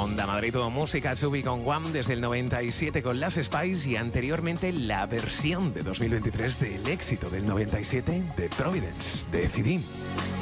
Onda Madrid Todo Música, Chubby con Guam desde el 97 con Las Spice y anteriormente la versión de 2023 del éxito del 97 de Providence, de Cidín.